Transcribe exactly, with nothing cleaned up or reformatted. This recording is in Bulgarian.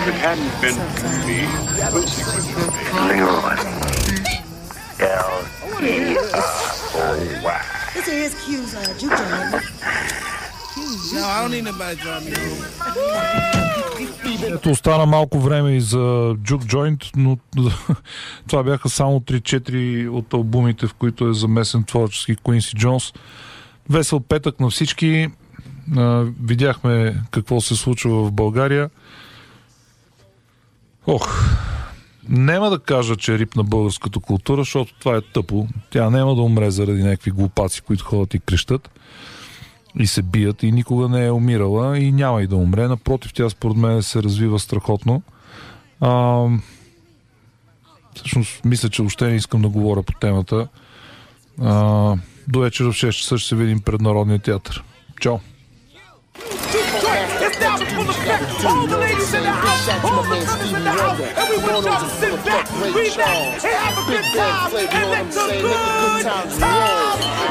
If it hadn't been for me, Quincy would have been. Leroy. L E R O Y. This is Q's uh, juke joint. No, I don't need nobody to drive me home. Ето, остана малко време и за Juke Joint, но това бяха само три-четири от албумите, в които е замесен творчески Куинси Джонс. Весел петък на всички. Видяхме какво се случва в България. Ох, няма да кажа, че е рип на българската култура, защото това е тъпо. Тя няма да умре заради някакви глупаци, които ходят и крещат и се бият, и никога не е умирала и няма и да умре. Напротив, тя според мен се развива страхотно. А, всъщност, мисля, че въобще не искам да говоря по темата. А, до вечера в шест часа ще се видим пред Народния театър. Чао! It's now in full effect. All the ladies in the house, all the brothers in the house, and we want y'all to sit back, relax, and have a good time, and let the good times roll.